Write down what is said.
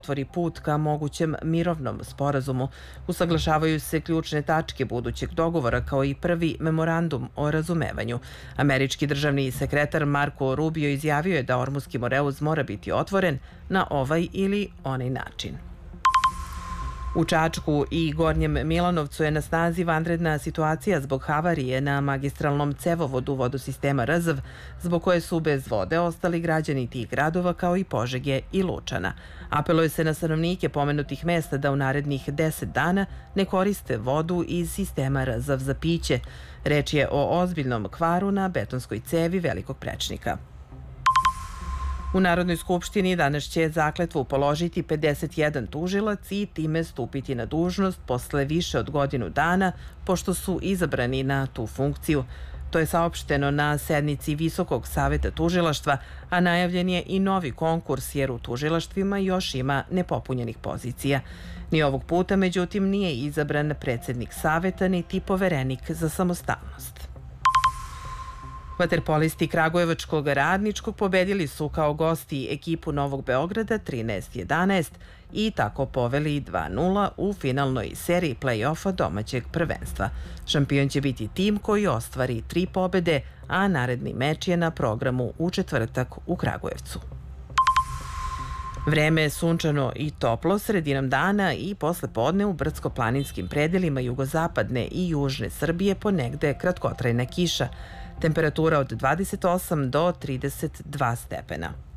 otvori put ka mogućem mirovnom sporazumu. Usaglašavaju se ključne tačke budućeg dogovora kao i prvi memorandum o razumevanju. Američki državni sekretar Marco Rubio izjavio je da Ormuski Moreuz mora biti otvoren na ovaj ili onaj način. U Čačku i Gornjem Milanovcu je na snazi vanredna situacija zbog havarije na magistralnom cevovodu vodosistema Rzv, zbog koje su bez vode ostali građani tih gradova kao i Požege i Lučana. Apeluje se na stanovnike pomenutih mesta da u narednih 10 dana ne koriste vodu iz sistema Rzv za piće. Reč je o ozbiljnom kvaru na betonskoj cevi velikog prečnika. U Narodnoj skupštini danas će zakletvu položiti 51 tužilac i time stupiti na dužnost posle više od godinu dana, pošto su izabrani na tu funkciju. To je saopšteno na sednici Visokog saveta tužilaštva, a najavljen je i novi konkurs jer u tužilaštvima još ima nepopunjenih pozicija. Ni ovog puta, međutim, nije izabran predsednik saveta niti poverenik za samostalnost. Vaterpolisti Kragujevačkog Radničkog pobedili su kao gosti ekipu Novog Beograda 13-11 i tako poveli 2-0 u finalnoj seriji play-offa domaćeg prvenstva. Šampion će biti tim koji ostvari 3 pobede, a naredni meč je na programu u četvrtak u Kragujevcu. Vreme je sunčano i toplo sredinom dana i posle podne u brdsko-planinskim predelima jugozapadne i južne Srbije ponegde kratkotrajna kiša. Temperatura od 28 do 32 stepena.